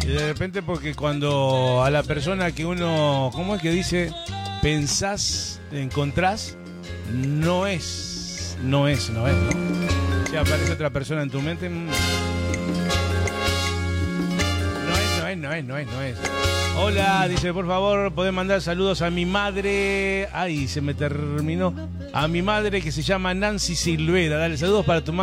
de repente porque cuando a la persona que uno, ¿cómo es que dice? Pensás, encontrás, no es, ¿no? Si aparece otra persona en tu mente, no es. Hola, dice, por favor, podés mandar saludos a mi madre. Ay, se me terminó. A mi madre que se llama Nancy Silvera. Dale saludos para tu madre.